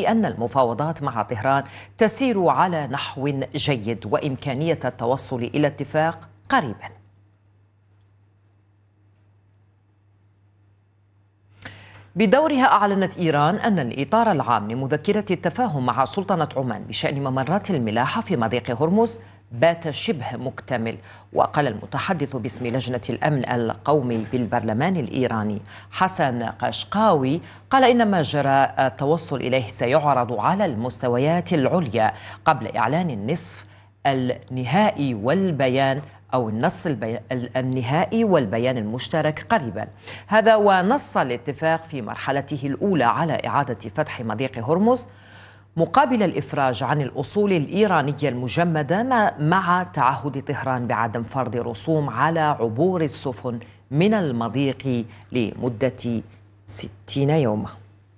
بأن المفاوضات مع طهران تسير على نحو جيد وإمكانية التوصل إلى اتفاق قريبا. بدورها أعلنت إيران أن الإطار العام لمذكرة التفاهم مع سلطنة عمان بشأن ممرات الملاحة في مضيق هرمز بات شبه مكتمل. وقال المتحدث باسم لجنة الأمن القومي بالبرلمان الإيراني حسن قشقاوي قال إن ما جرى التوصل إليه سيعرض على المستويات العليا قبل إعلان النصف النهائي والبيان أو النص النهائي والبيان المشترك قريبا. هذا ونص الاتفاق في مرحلته الأولى على إعادة فتح مضيق هرمز مقابل الإفراج عن الأصول الإيرانية المجمدة مع تعهد طهران بعدم فرض رسوم على عبور السفن من المضيق لمدة 60 يوما.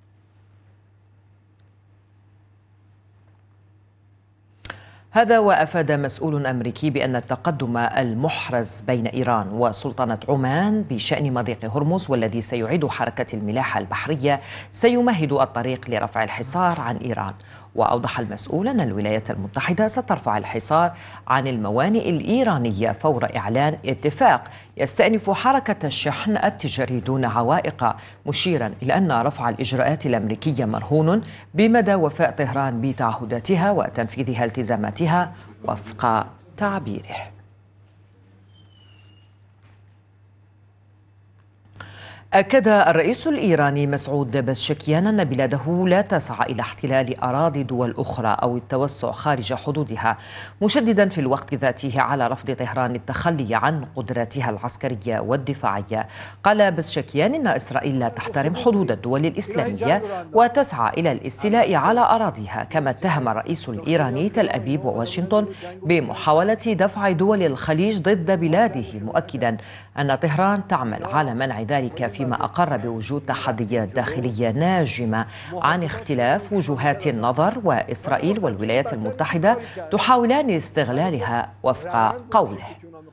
هذا وأفاد مسؤول أمريكي بأن التقدم المحرز بين إيران وسلطنة عمان بشأن مضيق هرمز والذي سيعيد حركة الملاحة البحرية سيمهد الطريق لرفع الحصار عن إيران. وأوضح المسؤول أن الولايات المتحدة سترفع الحصار عن الموانئ الإيرانية فور إعلان اتفاق يستأنف حركة الشحن التجاري دون عوائق، مشيرا إلى أن رفع الإجراءات الأمريكية مرهون بمدى وفاء طهران بتعهداتها وتنفيذها التزاماتها وفق تعبيره. أكد الرئيس الإيراني مسعود بزشكيان أن بلاده لا تسعى إلى احتلال أراضي دول أخرى أو التوسع خارج حدودها، مشددا في الوقت ذاته على رفض طهران التخلي عن قدراتها العسكرية والدفاعية. قال بزشكيان إن إسرائيل لا تحترم حدود الدول الإسلامية وتسعى إلى الاستيلاء على أراضيها، كما اتهم الرئيس الإيراني تل أبيب وواشنطن بمحاولة دفع دول الخليج ضد بلاده، مؤكدا أن طهران تعمل على منع ذلك، فيما أقر بوجود تحديات داخلية ناجمة عن اختلاف وجهات النظر، وإسرائيل والولايات المتحدة تحاولان استغلالها وفق قوله.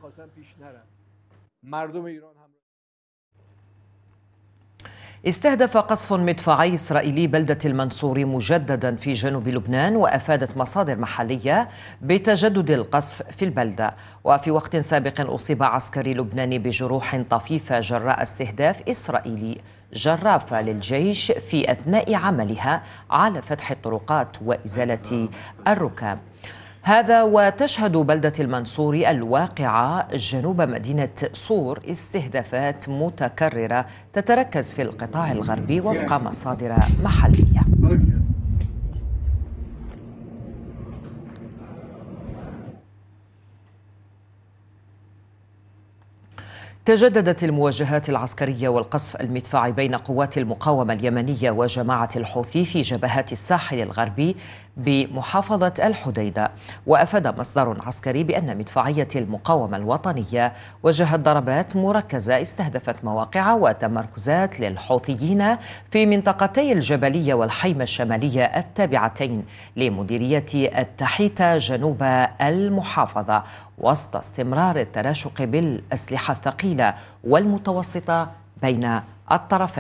استهدف قصف مدفعي إسرائيلي بلدة المنصورة مجددا في جنوب لبنان، وأفادت مصادر محلية بتجدد القصف في البلدة. وفي وقت سابق أصيب عسكري لبناني بجروح طفيفة جراء استهداف إسرائيلي جرافة للجيش في أثناء عملها على فتح الطرقات وإزالة الركام. هذا وتشهد بلدة المنصورة الواقعة جنوب مدينة صور استهدافات متكررة تتركز في القطاع الغربي وفق مصادر محلية. تجددت المواجهات العسكرية والقصف المدفعي بين قوات المقاومة اليمنية وجماعة الحوثي في جبهات الساحل الغربي بمحافظة الحديدة. وأفاد مصدر عسكري بأن مدفعية المقاومة الوطنية وجهت ضربات مركزة استهدفت مواقع وتمركزات للحوثيين في منطقتي الجبلية والحيمة الشمالية التابعتين لمديرية التحيتة جنوب المحافظة، وسط استمرار التراشق بالأسلحة الثقيلة والمتوسطة بين الطرفين.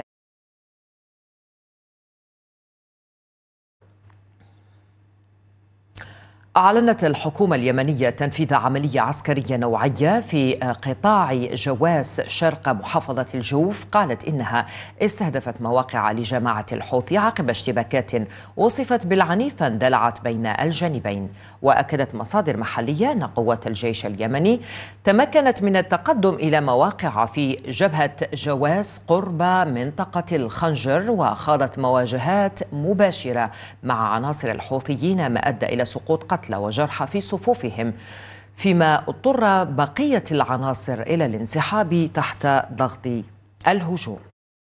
أعلنت الحكومة اليمنية تنفيذ عملية عسكرية نوعية في قطاع جواس شرق محافظة الجوف. قالت إنها استهدفت مواقع لجماعة الحوثي عقب اشتباكات وصفت بالعنيفة اندلعت بين الجانبين. وأكدت مصادر محلية أن قوات الجيش اليمني تمكنت من التقدم إلى مواقع في جبهة جواس قرب منطقة الخنجر، وخاضت مواجهات مباشرة مع عناصر الحوثيين ما أدى إلى سقوط قتلى وجرحى في صفوفهم، فيما اضطر بقية العناصر إلى الانسحاب تحت ضغط الهجوم.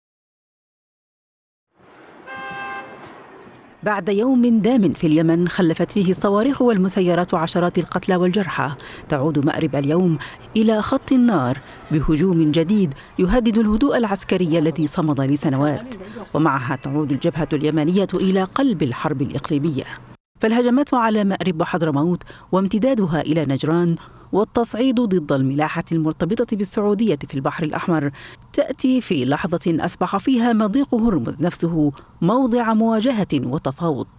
بعد يوم دام في اليمن خلفت فيه الصواريخ والمسيرات عشرات القتلى والجرحى، تعود مأرب اليوم إلى خط النار بهجوم جديد يهدد الهدوء العسكري الذي صمد لسنوات، ومعها تعود الجبهة اليمنية إلى قلب الحرب الإقليمية. فالهجمات على مأرب وحضرموت وامتدادها إلى نجران والتصعيد ضد الملاحة المرتبطة بالسعودية في البحر الأحمر تأتي في لحظة أصبح فيها مضيق هرمز نفسه موضع مواجهة وتفاوض.